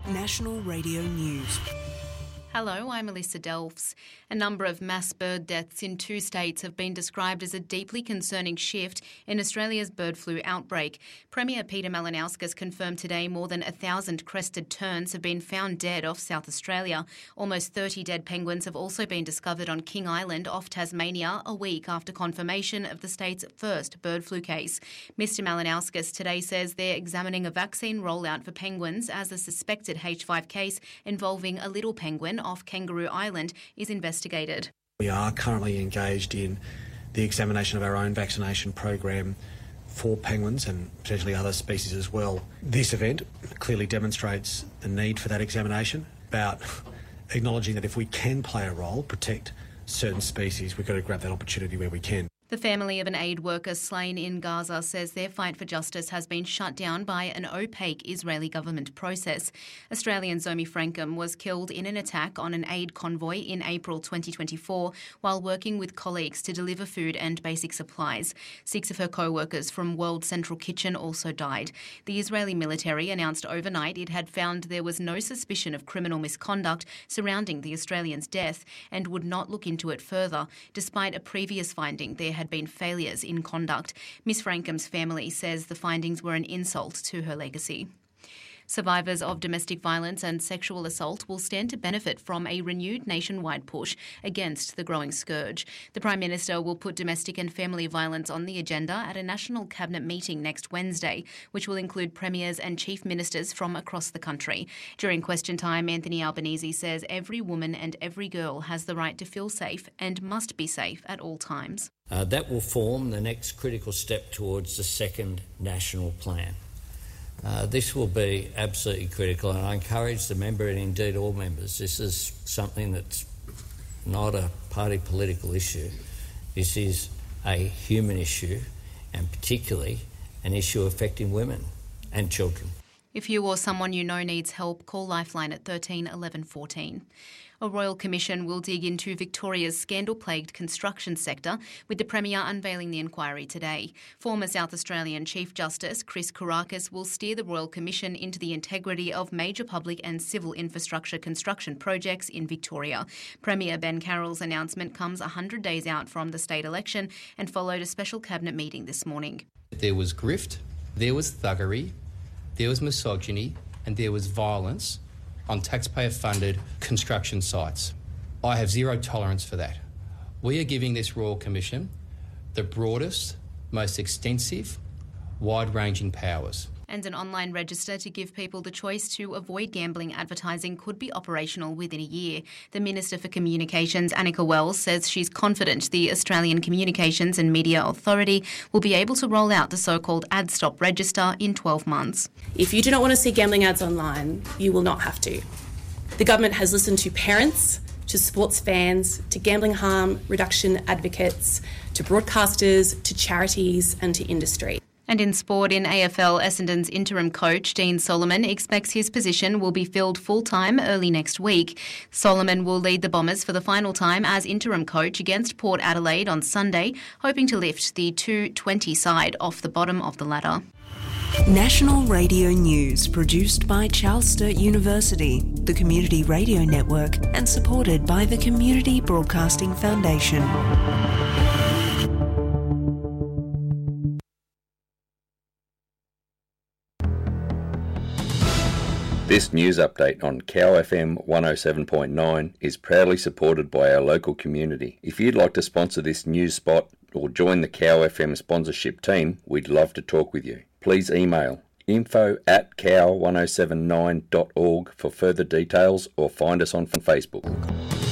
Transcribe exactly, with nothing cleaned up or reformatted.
National Radio News. Hello, I'm Alyssa Delfs. A number of mass bird deaths in two states have been described as a deeply concerning shift in Australia's bird flu outbreak. Premier Peter Malinauskas confirmed today more than a thousand crested terns have been found dead off South Australia. Almost thirty dead penguins have also been discovered on King Island off Tasmania a week after confirmation of the state's first bird flu case. Mister Malinauskas today says they're examining a vaccine rollout for penguins as a suspected H five case involving a little penguin off Kangaroo Island is investigated. We are currently engaged in the examination of our own vaccination program for penguins and potentially other species as well. This event clearly demonstrates the need for that examination, about acknowledging that if we can play a role, protect certain species, we've got to grab that opportunity where we can. The family of an aid worker slain in Gaza says their fight for justice has been shut down by an opaque Israeli government process. Australian Zomi Frankham was killed in an attack on an aid convoy in April twenty twenty-four while working with colleagues to deliver food and basic supplies. Six of her co-workers from World Central Kitchen also died. The Israeli military announced overnight it had found there was no suspicion of criminal misconduct surrounding the Australian's death and would not look into it further, despite a previous finding there had been failures in conduct. Miss Frankham's family says the findings were an insult to her legacy. Survivors of domestic violence and sexual assault will stand to benefit from a renewed nationwide push against the growing scourge. The Prime Minister will put domestic and family violence on the agenda at a National Cabinet meeting next Wednesday, which will include premiers and chief ministers from across the country. During question time, Anthony Albanese says every woman and every girl has the right to feel safe and must be safe at all times. Uh, that will form the next critical step towards the second national plan. Uh, this will be absolutely critical, and I encourage the member and indeed all members, this is something that's not a party political issue. This is a human issue, and particularly an issue affecting women and children. If you or someone you know needs help, call Lifeline at thirteen eleven fourteen. A Royal Commission will dig into Victoria's scandal-plagued construction sector, with the Premier unveiling the inquiry today. Former South Australian Chief Justice Chris Kourakis will steer the Royal Commission into the integrity of major public and civil infrastructure construction projects in Victoria. Premier Ben Carroll's announcement comes one hundred days out from the state election and followed a special cabinet meeting this morning. There was grift, there was thuggery, there was misogyny, and there was violence on taxpayer-funded construction sites. I have zero tolerance for that. We are giving this Royal Commission the broadest, most extensive, wide-ranging powers. And an online register to give people the choice to avoid gambling advertising could be operational within a year. The Minister for Communications, Annika Wells, says she's confident the Australian Communications and Media Authority will be able to roll out the so-called Ad Stop register in twelve months. If you do not want to see gambling ads online, you will not have to. The government has listened to parents, to sports fans, to gambling harm reduction advocates, to broadcasters, to charities and to industry. And in sport, in A F L, Essendon's interim coach, Dean Solomon, expects his position will be filled full-time early next week. Solomon will lead the Bombers for the final time as interim coach against Port Adelaide on Sunday, hoping to lift the two twenty side off the bottom of the ladder. National Radio News, produced by Charles Sturt University, the Community Radio Network, and supported by the Community Broadcasting Foundation. This news update on Cow F M one oh seven point nine is proudly supported by our local community. If you'd like to sponsor this news spot or join the Cow F M sponsorship team, we'd love to talk with you. Please email info at cow one oh seven nine dot org for further details or find us on Facebook.